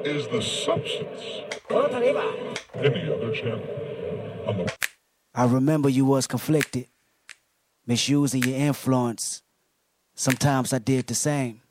is the substance. Any other channel. I remember you was conflicted, misusing your influence. Sometimes I did the same.